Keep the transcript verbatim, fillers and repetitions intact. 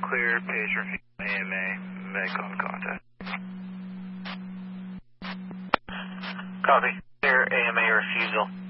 clear, page refusal, A M A, medical in contact. Copy. Clear A M A refusal.